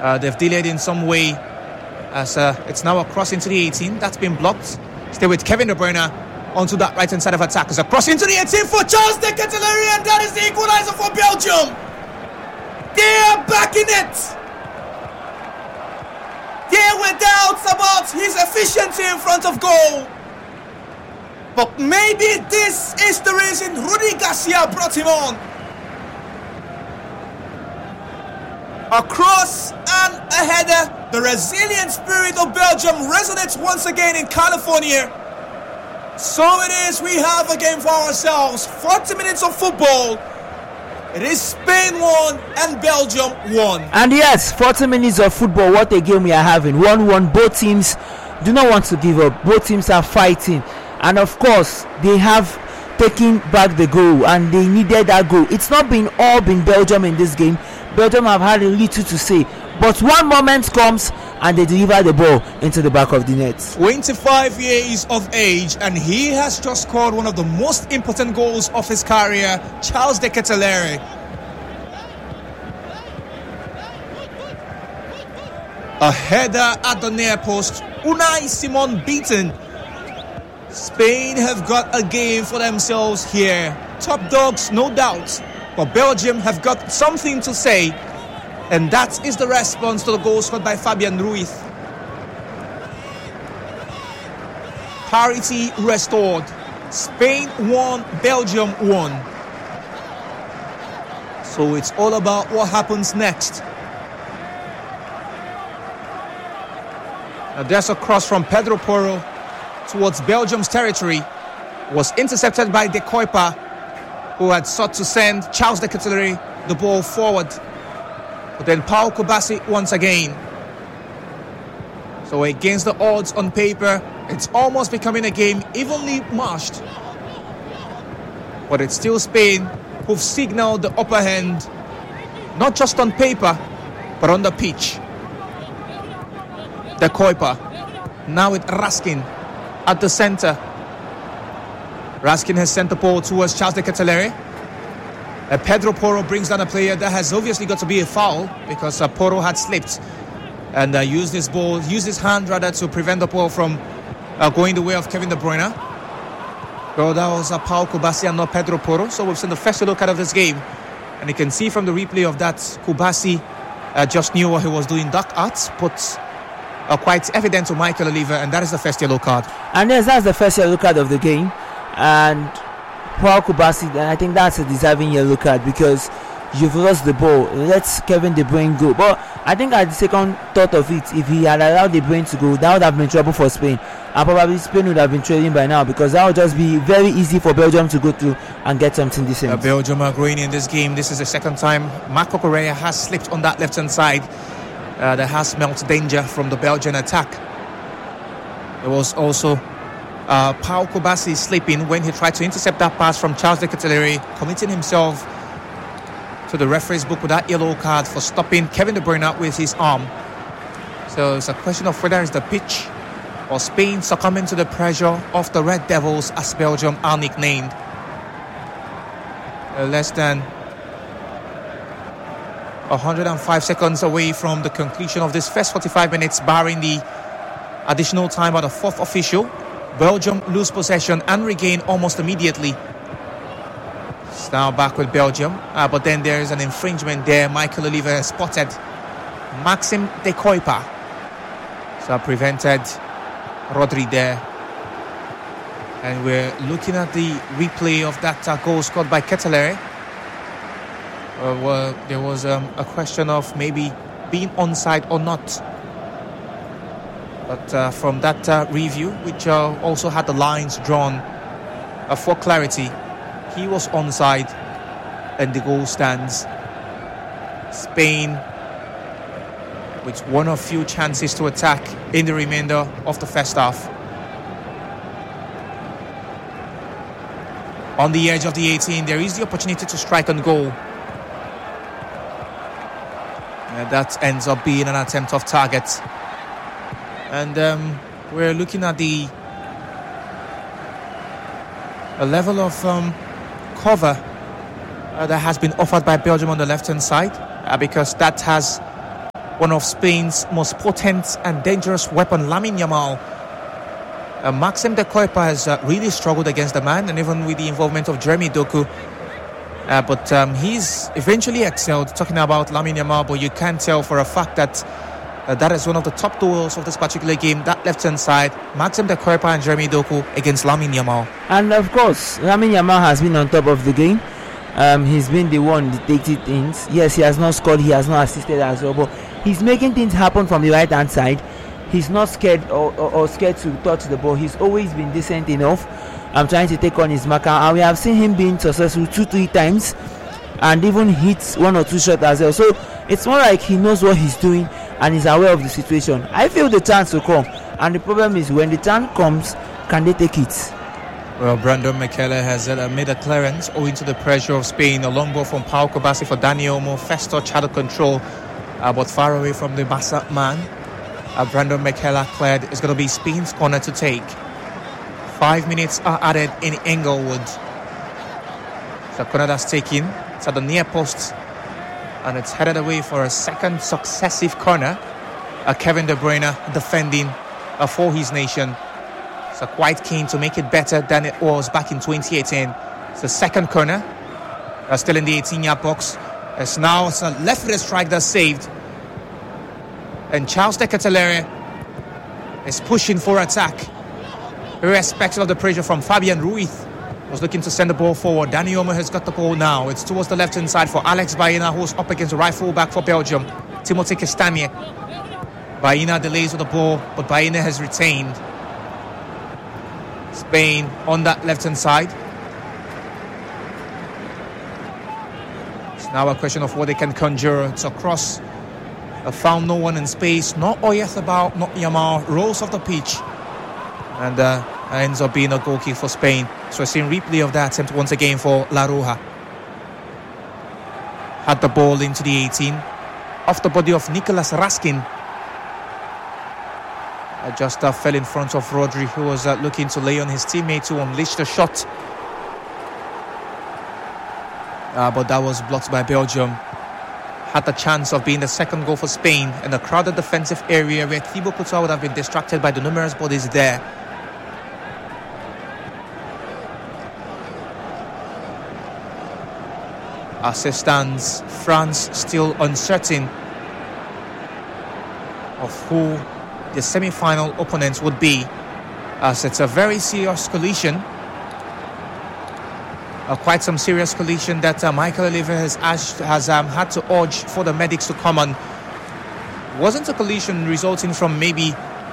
They've delayed in some way as it's now a cross into the 18. That's been blocked. Stay with Kevin De Bruyne onto that right-hand side of attack. It's a cross into the 18 for Charles de Ketelaere, and that is the equalizer for Belgium. They are back in it. There were doubts about his efficiency in front of goal. But maybe this is the reason Rudi Garcia brought him on. A cross and a header. The resilient spirit of Belgium resonates once again in California. So it is, we have a game for ourselves. 40 minutes of football. It is Spain 1 and Belgium 1. And yes, 40 minutes of football. What a game we are having. 1-1. Both teams do not want to give up. Both teams are fighting. And of course, they have taken back the goal, and they needed that goal. It's not been all been Belgium in this game. Belgium have had a little to say. But one moment comes and they deliver the ball into the back of the net. 25 years of age, and he has just scored one of the most important goals of his career, Charles de Ketelaere. A header at the near post. Unai Simon beaten. Spain have got a game for themselves here. Top dogs, no doubt. But Belgium have got something to say. And that is the response to the goal scored by Fabian Ruiz. Parity restored. Spain 1, Belgium 1. So it's all about what happens next. Now there's a cross from Pedro Porro towards Belgium's territory. Was intercepted by De Kuyper, who had sought to send Charles de Ketelaere the ball forward. But then Pau Kubasi once again. So against the odds on paper, it's almost becoming a game evenly matched. But it's still Spain who've signaled the upper hand, not just on paper, but on the pitch. De Kuyper, now with Raskin at the centre. Raskin has sent the ball towards Charles de Ketelaere. Pedro Porro brings down a player that has obviously got to be a foul because Porro had slipped and used his hand to prevent the ball from going the way of Kevin De Bruyne. Well, that was Pau Kubasi and not Pedro Porro. So we've seen the first look of this game, and you can see from the replay of that Kubasi just knew what he was doing. Dark arts, but quite evident to Michael Oliver, and that is the first yellow card. And yes, that's the first yellow card of the game. And Paul Kubasi, and I think that's a deserving yellow card because you've lost the ball. Let Kevin De Bruyne go. But I think at the second thought of it, if he had allowed De Bruyne to go, that would have been trouble for Spain. And probably Spain would have been trailing by now because that would just be very easy for Belgium to go through and get something decent. Belgium are growing in this game. This is the second time Marco Correa has slipped on that left-hand side. That has smelt danger from the Belgian attack. There was also Pau Kubasi slipping when he tried to intercept that pass from Charles de Ketelaere, committing himself to the referee's book with that yellow card for stopping Kevin De Bruyne with his arm. So it's a question of whether it's the pitch or Spain succumbing to the pressure of the Red Devils, as Belgium are nicknamed. Less than 105 seconds away from the conclusion of this first 45 minutes, barring the additional time by the fourth official. Belgium lose possession and regain almost immediately. It's now back with Belgium, but then there is an infringement there. Michael Oliver has spotted Maxime De Kuyper, so prevented Rodri there. And we're looking at the replay of that goal scored by Ketelaere. Well, there was a question of maybe being onside or not. But from that review, which also had the lines drawn for clarity, he was onside and the goal stands. Spain with one of few chances to attack in the remainder of the first half. On the edge of the 18, there is the opportunity to strike on goal. That ends up being an attempt off target. And we're looking at the level of cover that has been offered by Belgium on the left-hand side, because that has one of Spain's most potent and dangerous weapon, Lamine Yamal. Maxime de Koipa has really struggled against the man, and even with the involvement of Jeremy Doku. But he's eventually excelled, talking about Lamine Yamal, but you can tell for a fact that that is one of the top duels of this particular game, that left-hand side, Maxime de Koipa and Jeremy Doku against Lamine Yamal. And of course, Lamine Yamal has been on top of the game. He's been the one dictating things. Yes, he has not scored, he has not assisted as well, but he's making things happen from the right-hand side. He's not scared or scared to touch the ball. He's always been decent enough. I'm trying to take on his marker, and we have seen him being successful 2-3 times and even hits 1 or 2 shots as well. So it's more like he knows what he's doing and is aware of the situation. I feel the chance will come, and the problem is when the chance comes, can they take it? Well, Brandon McKellar has made a clearance owing to the pressure of Spain. A long ball from Pau Kubasi for Dani Olmo. First touch had a control, but far away from the Barca man. Brandon McKellar cleared. It's going to be Spain's corner to take. 5 minutes are added in Englewood. So corner that's taken. It's at the near post, and it's headed away for a second successive corner. Kevin De Bruyne defending for his nation. So quite keen to make it better than it was back in 2018. It's the second corner. Still in the 18-yard box. It's now a left-footed strike that's saved. And Charles de Ketelaere is pushing for attack, irrespective of the pressure from Fabian Ruiz. Was looking to send the ball forward. Dani Olmo has got the ball now. It's towards the left-hand side for Alex Baena, who's up against the right full-back for Belgium, Timothy Castagne. Baena delays with the ball, but Baena has retained. Spain on that left-hand side. It's now a question of what they can conjure. It's across. Found no one in space. Not Oyarzabal, not Yamal. Rolls off the pitch. And ends up being a goal kick for Spain. So we're seeing replay of that attempt once again for La Roja. Had the ball into the 18. Off the body of Nicolas Raskin. Just fell in front of Rodri, who was looking to lay on his teammate to unleash the shot. But that was blocked by Belgium. Had the chance of being the second goal for Spain in a crowded defensive area where Thibaut Courtois would have been distracted by the numerous bodies there. As it stands, France still uncertain of who the semi-final opponents would be, as it's a very serious collision. Quite some serious collision that Michael Oliver has had to urge for the medics to come on. Wasn't a collision resulting from maybe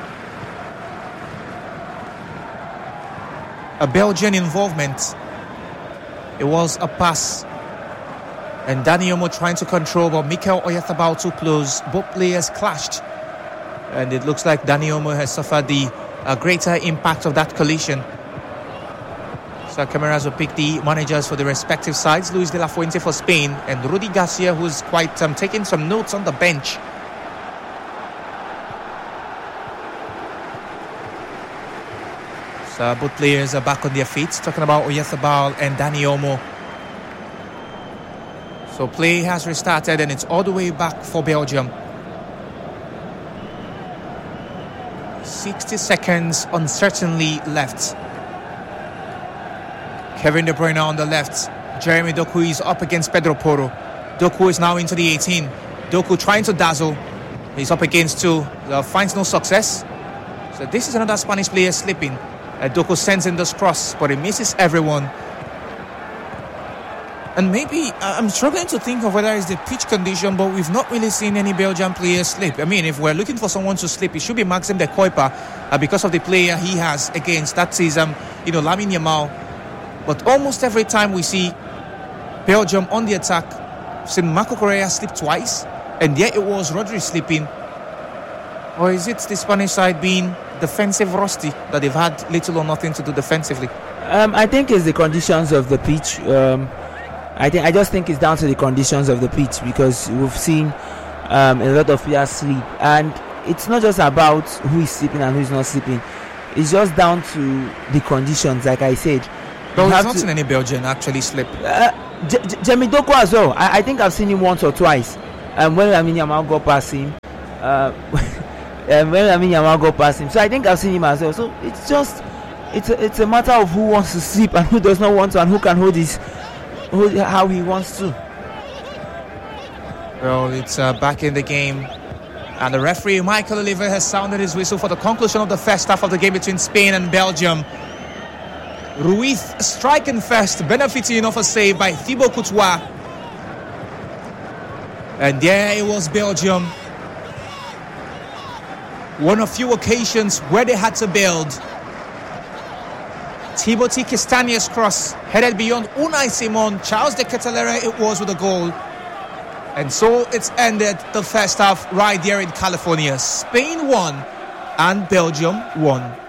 a Belgian involvement. It was a pass, and Dani Olmo trying to control, but Mikel Oyarzabal too close. Both players clashed, and it looks like Dani Olmo has suffered the greater impact of that collision. So cameras will pick the managers for the respective sides. Luis de la Fuente for Spain, and Rudy Garcia, who's quite taking some notes on the bench. So both players are back on their feet, talking about Oyarzabal and Dani Olmo. So play has restarted, and it's all the way back for Belgium. 60 seconds uncertainly left. Kevin De Bruyne on the left. Jeremy Doku is up against Pedro Porro. Doku is now into the 18. Doku trying to dazzle. He's up against two. Finds no success. So this is another Spanish player slipping. Doku sends in this cross, but he misses everyone. And maybe, I'm struggling to think of whether it's the pitch condition, but we've not really seen any Belgian players slip. I mean, if we're looking for someone to slip, it should be Maxime de Koipa, because of the player he has against. That is, Lamine Yamal. But almost every time we see Belgium on the attack, we've seen Marco Correa slip twice, and yet it was Rodri slipping. Or is it the Spanish side being defensive rusty, that they've had little or nothing to do defensively? I think it's the conditions of the pitch. I just think it's down to the conditions of the pitch, because we've seen a lot of players sleep, and it's not just about who is sleeping and who is not sleeping. It's just down to the conditions, like I said. But we've not seen any Belgian actually slip. Jeremy Doku as well. I think I've seen him once or twice. When Lamine Yamal got past him, when Lamine Yamal got past him. So I think I've seen him as well. So it's a matter of who wants to sleep and who does not want to, and who can hold how he wants to. Well, it's back in the game, and the referee Michael Oliver has sounded his whistle for the conclusion of the first half of the game between Spain and Belgium. Ruiz striking first, benefiting off a save by Thibaut Courtois. And there it was, Belgium. One of few occasions where they had to build. Thibauty Castagne's cross headed beyond Unai Simon. Charles de Ketelaere it was with a goal. And so it's ended the first half right there in California. Spain won and Belgium won.